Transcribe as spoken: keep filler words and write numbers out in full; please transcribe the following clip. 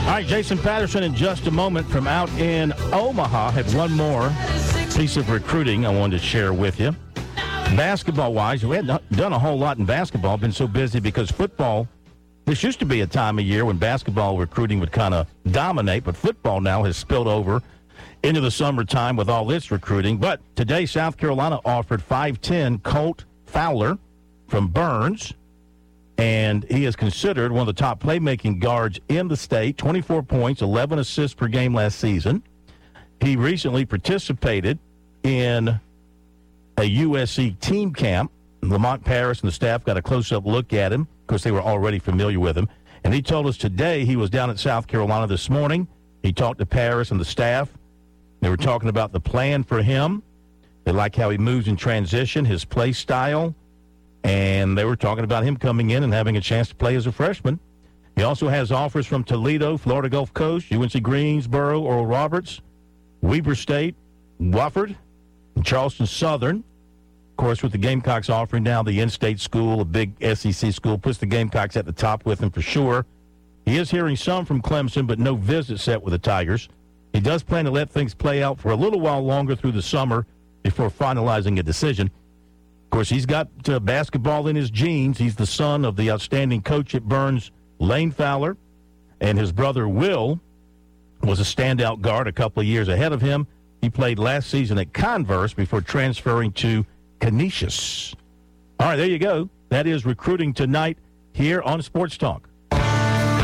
All right, Jason Patterson in just a moment from out in Omaha. Had one more piece of recruiting I wanted to share with you. Basketball-wise, we hadn't done a whole lot in basketball. Been so busy because football, this used to be a time of year when basketball recruiting would kind of dominate, but football now has spilled over into the summertime with all its recruiting. But today, South Carolina offered five ten Colt Fowler from Burns, and he is considered one of the top playmaking guards in the state. twenty-four points, eleven assists per game last season. He recently participated in a U S C team camp. Lamont Paris and the staff got a close-up look at him because they were already familiar with him. And he told us today he was down at South Carolina this morning. He talked to Paris and the staff. They were talking about the plan for him. They like how he moves in transition, his play style. And they were talking about him coming in and having a chance to play as a freshman. He also has offers from Toledo, Florida Gulf Coast, U N C Greensboro, Oral Roberts, Weber State, Wofford, and Charleston Southern. Of course, with the Gamecocks offering now the in-state school, a big S E C school, puts the Gamecocks at the top with him for sure. He is hearing some from Clemson, but no visit set with the Tigers. He does plan to let things play out for a little while longer through the summer before finalizing a decision. Of course, he's got uh, basketball in his genes. He's the son of the outstanding coach at Burns, Lane Fowler, and his brother Will was a standout guard a couple of years ahead of him. He played last season at Converse before transferring to Canisius. All right, there you go. That is recruiting tonight here on Sports Talk.